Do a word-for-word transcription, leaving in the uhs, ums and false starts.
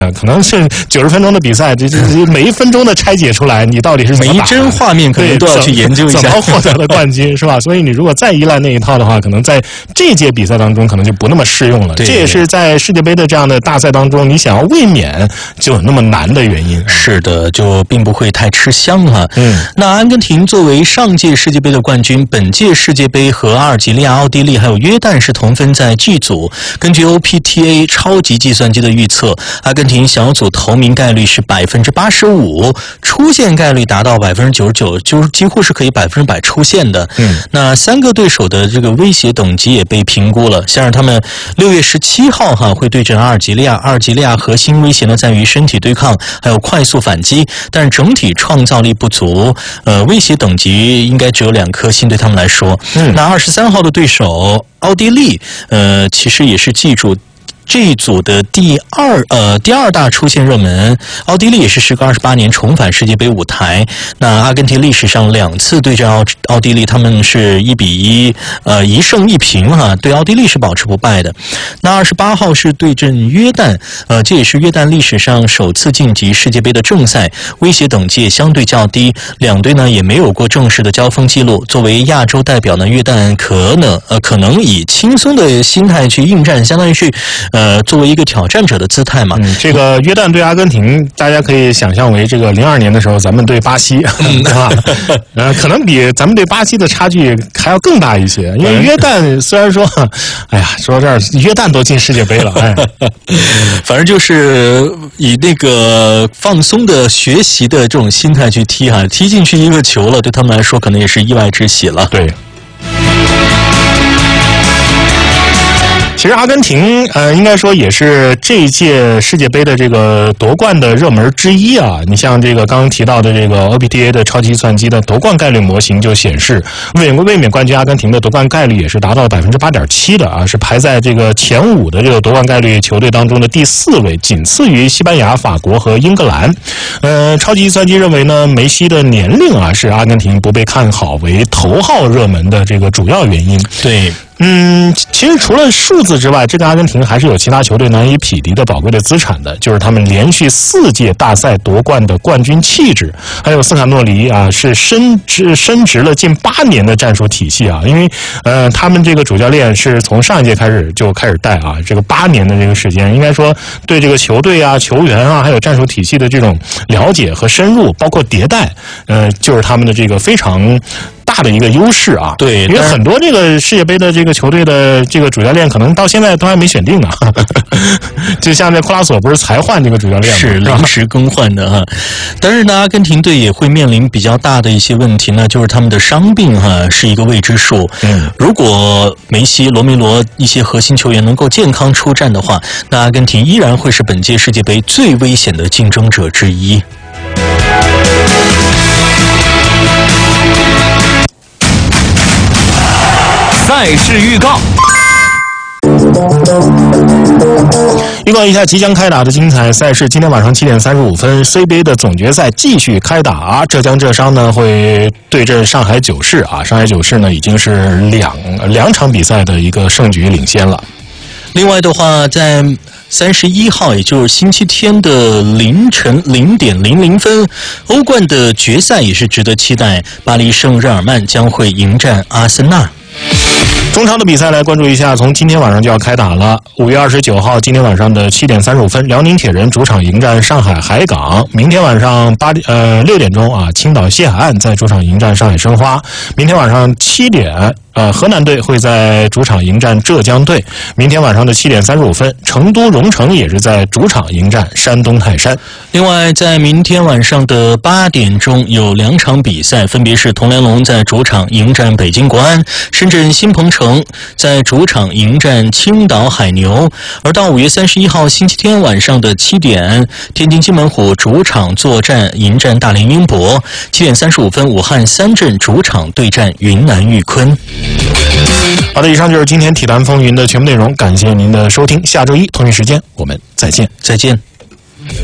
可能是九十分钟的比赛，这这每一分钟的拆解出来，你到底是怎么打的， 每一帧画面可能都要去研究一下， 怎么获得的冠军是吧？所以你如果再依赖那一套的话，可能在这届比赛当中可能就不那么适用了。这也是在世界杯的这样的大赛当中，你想要卫冕就有那么难的原因。 是的，就并不会太吃香哈。嗯，那阿根廷作为上届世界杯的冠军，本届世界杯和阿尔及利亚、奥地利还有约旦是同分在 G 组。根据 O P T A 超级计算机的预测，阿根廷小组头名概率是百分之八十五，出线概率达到百分之九十九，就是几乎是可以百分之百出线的。嗯，那三个对手的这个威胁等级也被评估了，像是他们六月十七号哈会对阵阿尔及利亚，阿尔及利亚核心威胁呢在于身体对抗还有快速反击，但是整体创造力不足，呃，威胁等级应该只有两颗星对他们来说。嗯，那二十三号的对手奥地利，呃，其实也是记住。这一组的第二呃第二大出线热门，奥地利也是时隔二十八年重返世界杯舞台。那阿根廷历史上两次对阵奥奥地利，他们是一比一呃一胜一平哈、啊，对奥地利是保持不败的。那二十八号是对阵约旦，呃这也是约旦历史上首次晋级世界杯的正赛，威胁等级也相对较低，两队呢也没有过正式的交锋记录。作为亚洲代表呢，约旦可能呃可能以轻松的心态去应战，相当于是呃。呃，作为一个挑战者的姿态嘛， 嗯，这个约旦对阿根廷，大家可以想象为这个零二年的时候，咱们对巴西，嗯、对吧？呃，可能比咱们对巴西的差距还要更大一些。因为约旦虽然说，哎呀，说到这儿，约旦都进世界杯了，哎， 反正就是以那个放松的学习的这种心态去踢哈，踢进去一个球了，对他们来说可能也是意外之喜了。 对。其实阿根廷，呃，应该说也是这一届世界杯的这个夺冠的热门之一啊。你像这个刚刚提到的这个 O P T A 的超级计算机的夺冠概率模型就显示，卫卫冕冠军阿根廷的夺冠概率也是达到了百分之八点七的啊，是排在这个前五的这个夺冠概率球队当中的第四位，仅次于西班牙、法国和英格兰。呃，超级计算机认为呢，梅西的年龄啊是阿根廷不被看好为头号热门的这个主要原因。 对。 嗯，其实除了数字之外，这个阿根廷还是有其他球队难以匹敌的宝贵的资产的，就是他们连续四届大赛夺冠的冠军气质，还有斯卡诺里啊是深植深植了近八年的战术体系啊，因为呃他们这个主教练是从上一届开始就开始带啊，这个八年的这个时间，应该说对这个球队啊、球员啊，还有战术体系的这种了解和深入，包括迭代，呃，就是他们的这个非常大的一个优势啊。 对， 因为很多这个世界杯的这个球队的这个主教练可能到现在都还没选定呢，就像这库拉索不是才换这个主教练吗？ 是临时更换的哈。但是呢，阿根廷队也会面临比较大的一些问题呢，就是他们的伤病哈是一个未知数。嗯，如果梅西、罗梅罗一些核心球员能够健康出战的话，那阿根廷依然会是本届世界杯最危险的竞争者之一。 赛事预告。 预告一下即将开打的精彩赛事，今天晚上七点三十五分 C 杯的总决赛继续开打，浙江浙商呢会对阵上海九市啊，上海九市呢已经是两两场比赛的一个胜局领先了。 另外的话，在三十一号，也就是星期天的凌晨零点零零分，欧冠的决赛也是值得期待，巴黎圣日耳曼将会迎战阿森纳。 中超的比赛来关注一下，从今天晚上就要开打了。五月二十九号，今天晚上的七点三十五分，辽宁铁人主场迎战上海海港。明天晚上八点呃六点钟啊，青岛西海岸在主场迎战上海申花。明天晚上七点。呃，河南队会在主场迎战浙江队。明天晚上的七点三十五分，成都蓉城也是在主场迎战山东泰山。 另外，在明天晚上的八点钟有两场比赛，分别是铜联龙在主场迎战北京国安，深圳新鹏城在主场迎战青岛海牛。而到五月三十一号星期天晚上的七点，天津津门虎主场作战迎战大连英博。七点三十五分，武汉三镇主场对战云南玉坤。 好的，以上就是今天体坛风云的全部内容，感谢您的收听，下周一同一时间我们再见， 再见。